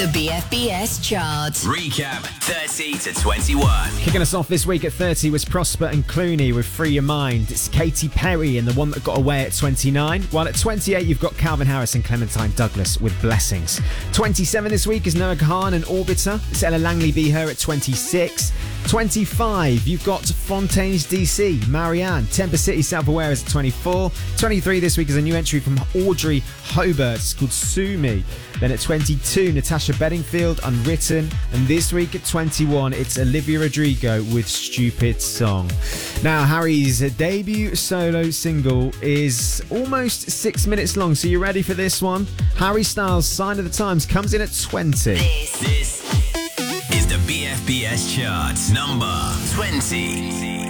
The BFBS chart. Recap 30 to 21. Kicking us off this week at 30 was Prosper and Clooney with Free Your Mind. It's Katy Perry and The One That Got Away at 29. While at 28 you've got Calvin Harris and Clementine Douglas with Blessings. 27 this week is Noah Kahan and Orbiter. It's Ella Langley Be Her at 26. 25 you've got Fontaines DC, Marianne. Temper City Self-Aware is at 24. 23 this week is a new entry from Audrey Hobart. It's called Sue Me. Then at 22, Natasha Bedingfield, Unwritten. And this week at 21, it's Olivia Rodrigo with Stupid Song. Now, Harry's debut solo single is almost 6 minutes long, so you ready for this one? Harry Styles' Sign of the Times comes in at 20. This is the BFBS chart, number 20.